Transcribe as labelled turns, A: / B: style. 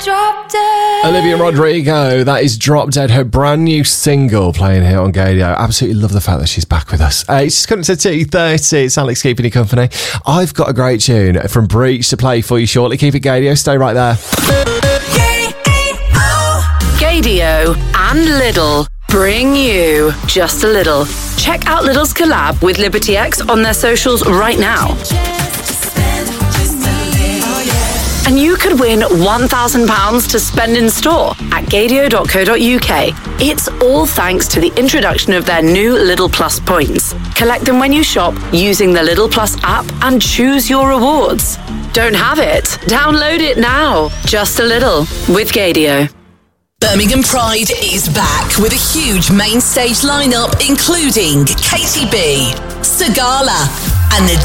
A: Drop Dead.
B: Olivia Rodrigo, that is Drop Dead, her brand new single playing here on Gadio. Absolutely love the fact that she's back with us. It's just coming to 2:30. It's Alex keeping you company. I've got a great tune from Breach to play for you shortly. Keep it Gadio, stay right there.
C: Gadio and Lidl bring you Just a Little. Check out Lidl's collab with Liberty X on their socials right now. And you could win £1,000 to spend in store at gadio.co.uk. It's all thanks to the introduction of their new Lidl Plus points. Collect them when you shop using the Lidl Plus app and choose your rewards. Don't have it? Download it now. Just a Little with Gadio.
D: Birmingham Pride is back with a huge main stage lineup including Katie B, Sagala and the